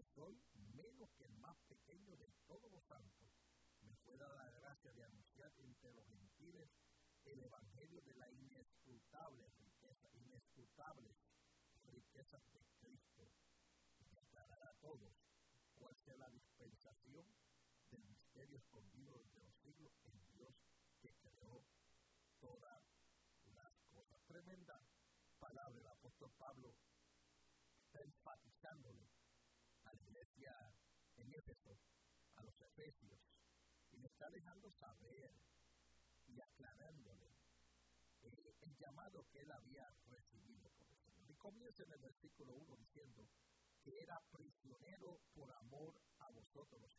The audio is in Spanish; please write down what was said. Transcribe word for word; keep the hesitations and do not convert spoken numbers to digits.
soy menos que el más pequeño de todos los santos, me fue dada la gracia de anunciar entre los gentiles el evangelio de la inescrutable riqueza, inescrutables riquezas de Cristo, y declarar a todos cuál sea la dispensación del misterio escondido desde los siglos en Dios que creó todas las cosas. Tremenda palabra. El apóstol Pablo está enfatizándole a la iglesia en Éfeso, a los efesios, y le está dejando saber y aclarándole eh, el llamado que él había recibido por el Señor. Y comienza en el versículo uno diciendo que era prisionero por amor a vosotros los